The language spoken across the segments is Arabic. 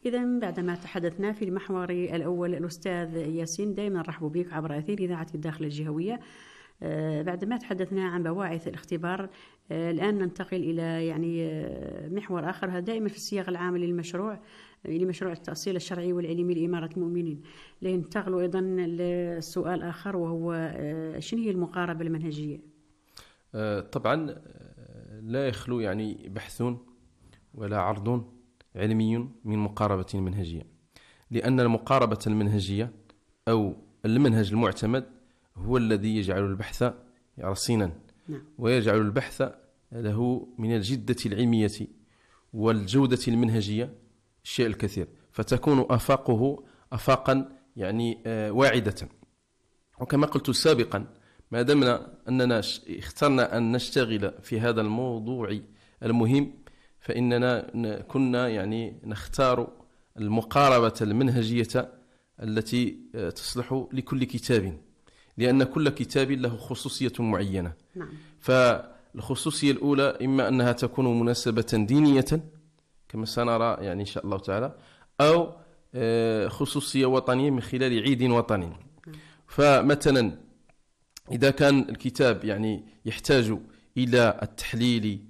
إذا بعدما تحدثنا في المحور الأول الأستاذ ياسين، دائما نرحب بك عبر أثير إذاعة الداخل الجهوية. بعدما تحدثنا عن بواعث الاختبار، الآن ننتقل إلى محور آخر، هذا دائما في الصياغة العامة لمشروع التأصيل الشرعي والعلمي لإمارة المؤمنين. لننتقل أيضا لسؤال آخر، وهو شنو هي المقاربة المنهجية؟ طبعا لا يخلو بحث ولا عرض علمي من مقاربة منهجية، لأن المقاربة المنهجية أو المنهج المعتمد هو الذي يجعل البحث رصينا، ويجعل البحث له من الجدة العلمية والجودة المنهجية الشيء الكثير، فتكون آفاقه آفاقا واعدة. وكما قلت سابقا، ما دمنا أننا اخترنا أن نشتغل في هذا الموضوع المهم، فإننا كنا نختار المقاربة المنهجية التي تصلح لكل كتاب، لأن كل كتاب له خصوصية معينة. فالخصوصية الأولى إما أنها تكون مناسبة دينية كما سنرى إن شاء الله تعالى، أو خصوصية وطنية من خلال عيد وطني. فمثلا إذا كان الكتاب يحتاج إلى التحليل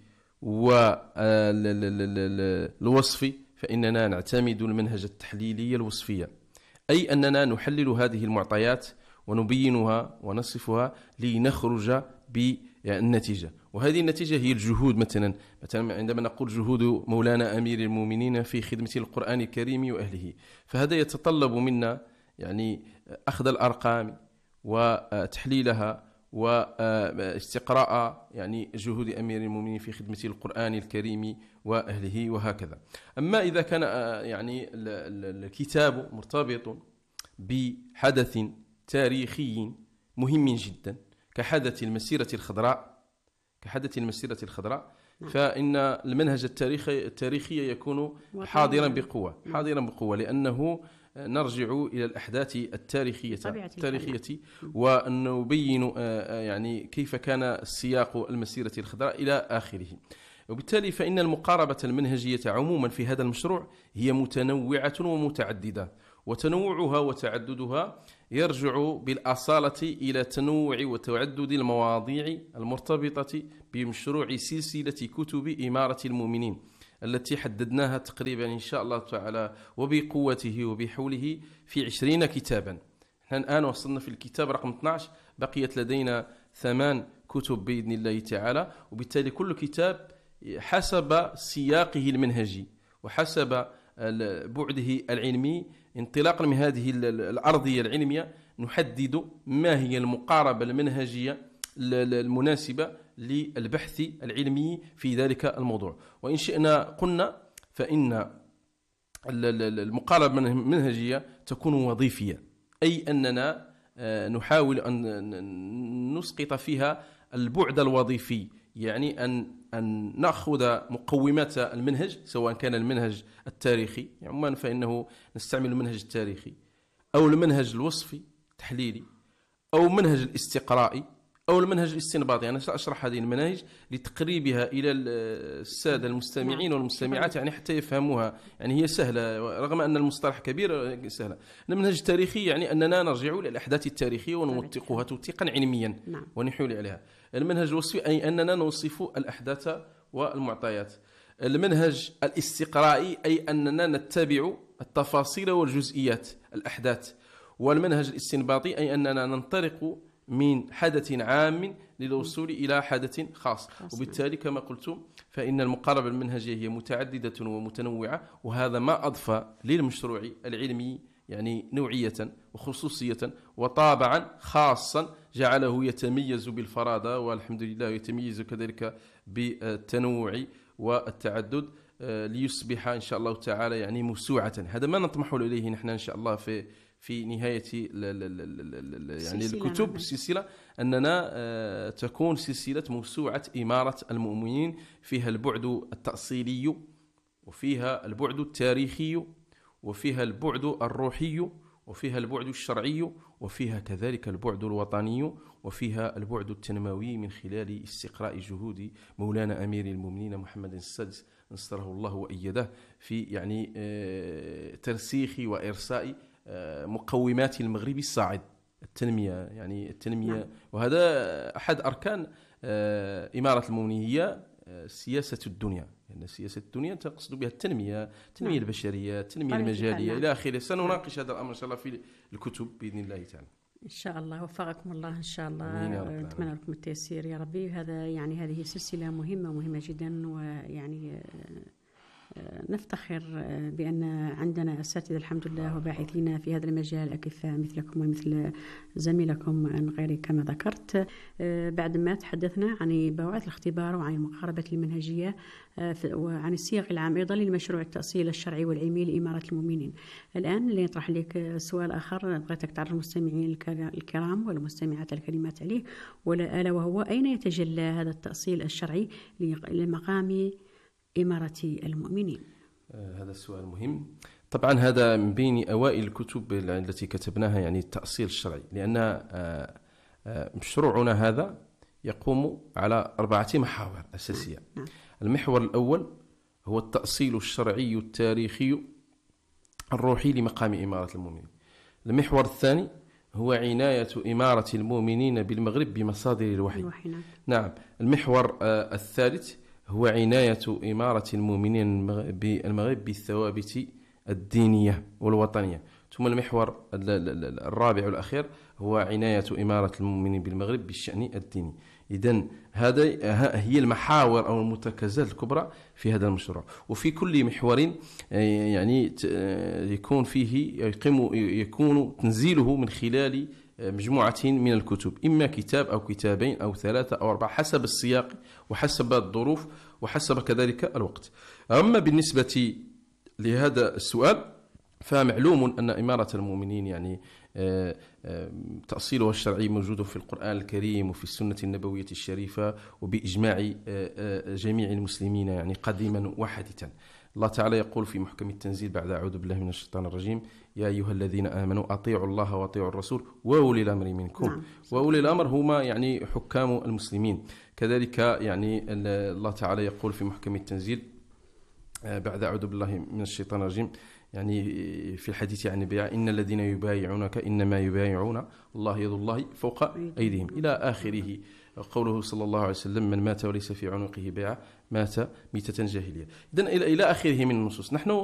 والوصف، فإننا نعتمد المنهج التحليلي الوصفي، أي أننا نحلل هذه المعطيات ونبينها ونصفها لنخرج بالنتيجة. وهذه النتيجة هي الجهود. مثلا عندما نقول جهود مولانا أمير المؤمنين في خدمة القرآن الكريم وأهله، فهذا يتطلب منا أخذ الأرقام وتحليلها واستقراء جهود أمير المؤمنين في خدمة القرآن الكريم وأهله وهكذا. أما إذا كان الكتاب مرتبط بحدث تاريخي مهم جدا كحدث المسيرة الخضراء، فإن المنهج التاريخي يكون حاضرا بقوة، لأنه نرجع إلى الأحداث التاريخية ونبين كيف كان السياق المسيرة الخضراء إلى آخره. وبالتالي فإن المقاربة المنهجية عموما في هذا المشروع هي متنوعة ومتعددة، وتنوعها وتعددها يرجع بالأصالة إلى تنوع وتعدد المواضيع المرتبطة بمشروع سلسلة كتب إمارة المؤمنين التي حددناها تقريبا إن شاء الله تعالى وبقوته وبحوله في 20 كتابا. نحن الآن وصلنا في الكتاب رقم 12، بقيت لدينا 8 كتب بإذن الله تعالى. وبالتالي كل كتاب حسب سياقه المنهجي وحسب بعده العلمي، انطلاقا من هذه الأرضية العلمية نحدد ما هي المقاربة المنهجية المناسبة للبحث العلمي في ذلك الموضوع. وإن شئنا قلنا فإن المقاربة المنهجية تكون وظيفية، أي أننا نحاول أن نسقط فيها البعد الوظيفي، أن نأخذ مقومات المنهج، سواء كان المنهج التاريخي عموما فإنه نستعمل المنهج التاريخي، أو المنهج الوصفي التحليلي، أو المنهج الاستقرائي، أو المنهج الاستنباطي. أنا سأشرح هذه المناهج لتقريبها إلى السادة المستمعين والمستمعات حتى يفهموها. هي سهلة رغم أن المصطلح كبير، سهلة. المنهج التاريخي أننا نرجع إلى الأحداث التاريخية ونوثقها توثيقا علميا ونحول عليها. المنهج الوصفي أي أننا نوصف الأحداث والمعطيات. المنهج الاستقرائي أي أننا نتبع التفاصيل والجزئيات الأحداث. والمنهج الاستنباطي أي أننا ننطلق من حدث عام للوصول إلى حدث خاص. وبالتالي كما قلت فإن المقاربة المنهجية هي متعددة ومتنوعة، وهذا ما أضفى للمشروع العلمي نوعية وخصوصية وطابعا خاصا جعله يتميز بالفرادة، والحمد لله يتميز كذلك بالتنوع والتعدد، ليصبح إن شاء الله تعالى موسوعة. هذا ما نطمح إليه نحن إن شاء الله في نهاية الكتب السلسلة، أننا تكون سلسلة موسوعة إمارة المؤمنين، فيها البعد التأصيلي، وفيها البعد التاريخي، وفيها البعد الروحي، وفيها البعد الشرعي، وفيها كذلك البعد الوطني، وفيها البعد التنموي من خلال استقراء جهود مولانا أمير المؤمنين محمد السادس نصره الله وأيده في يعني ترسيخ وإرساء مقومات المغرب الصاعد، التنمية، يعني التنمية. نعم. وهذا أحد أركان إمارة المؤمنين، هي سياسة الدنيا، لأن سياسة الدنيا تقصد بها التنمية البشرية، التنمية المجالية إلى آخره. سنناقش هذا الأمر إن شاء الله في الكتب بإذن الله تعالى. إن شاء الله. وفقكم الله إن شاء الله. أتمنى لكم التيسير يا ربي. هذا يعني هذه سلسلة مهمة جدا، ويعني نفتخر بأن عندنا أساتذة الحمد لله وباحثين في هذا المجال، أكفاء مثلكم ومثل زميلكم من غيري كما ذكرت. بعد ما تحدثنا عن بواعث الاختبار وعن مقاربة المنهجية وعن الصيغ العام أيضا للمشروع التأصيل الشرعي والعلمي لإمارة المؤمنين، الآن اللي يطرح لك سؤال آخر بغيتك تعرف المستمعين الكرام والمستمعات الكريمات عليه، ألا وهو أين يتجلى هذا التأصيل الشرعي لمقام إمارة المؤمنين؟ هذا السؤال مهم. طبعا هذا من بين أوائل الكتب التي كتبناها، يعني التأصيل الشرعي، لأن مشروعنا هذا يقوم على 4 محاور أساسية. المحور الأول هو التأصيل الشرعي التاريخي الروحي لمقام إمارة المؤمنين. المحور الثاني هو عناية إمارة المؤمنين بالمغرب بمصادر الوحي. نعم. المحور الثالث هو عناية إمارة المؤمنين بالمغرب بالثوابت الدينية والوطنية. ثم المحور الرابع والأخير هو عناية إمارة المؤمنين بالمغرب بالشأن الديني. إذن هذا هي المحاور أو المرتكزات الكبرى في هذا المشروع. وفي كل محور يعني يكون فيه يكون تنزيله من خلال مجموعة من الكتب، إما كتاب أو كتابين أو 3 أو 4 حسب السياق وحسب الظروف وحسب كذلك الوقت. أما بالنسبة لهذا السؤال فمعلوم أن إمارة المؤمنين يعني تأصيلها الشرعي موجود في القرآن الكريم وفي السنة النبوية الشريفة وبإجماع جميع المسلمين يعني قديما وحديثا. الله تعالى يقول في محكم التنزيل بعد أعوذ بالله من الشيطان الرجيم: يا أيها الذين آمنوا أطيعوا الله وأطيعوا الرسول وأولي الأمر منكم. نعم. وأولي الأمر هما يعني حكام المسلمين. كذلك يعني الله تعالى يقول في محكم التنزيل بعد أعوذ بالله من الشيطان الرجيم يعني في الحديث عن البيع: إن الذين يبايعونك إنما يبايعون الله يد الله فوق أيديهم إلى آخره. قوله صلى الله عليه وسلم: من مات وليس في عنقه بيعة مات ميتة جاهلية. إذن إلى آخره من النصوص. نحن